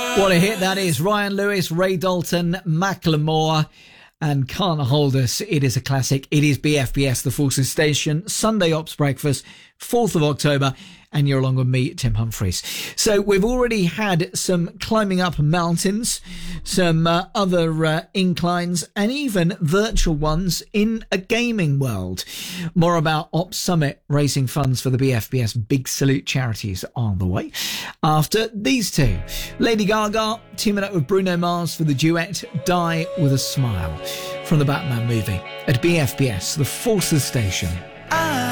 What a hit that is. Ryan Lewis, Ray Dalton, Macklemore, and Can't Hold Us. It is a classic. It is BFBS, the Forces Station, Sunday Ops Breakfast, 4th of October, and you're along with me, Tim Humphreys. So we've already had some climbing up mountains, some other inclines, and even virtual ones in a gaming world. More about Ops Summit raising funds for the BFBS Big Salute charities on the way. After these two, Lady Gaga teaming up with Bruno Mars for the duet Die With A Smile from the Batman movie at BFBS, the Forces Station.